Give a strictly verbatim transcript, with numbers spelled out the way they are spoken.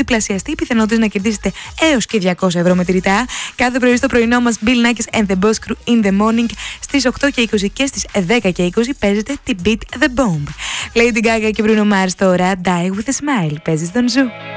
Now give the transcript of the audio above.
διπλασιαστεί οι πιθανότητες να κερδίσετε έως και διακόσια ευρώ μετρητά. Κάθε πρωί στο πρωινό μας Bill Nackis and the Boss Crew in the morning στις οκτώ και είκοσι και στις δέκα και είκοσι παίζετε την Beat the Bomb. Lady Gaga και Bruno Mars τώρα, Die with a Smile, παίζει στον Ζου.